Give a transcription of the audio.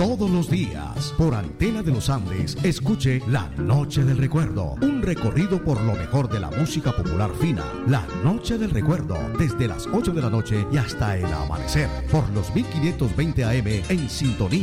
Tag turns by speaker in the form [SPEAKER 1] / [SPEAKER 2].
[SPEAKER 1] Todos los días, por Antena de los Andes, escuche La Noche del Recuerdo, un recorrido por lo mejor de la música popular fina. La Noche del Recuerdo, desde las 8 de la noche y hasta el amanecer, por los 1520 AM en sintonía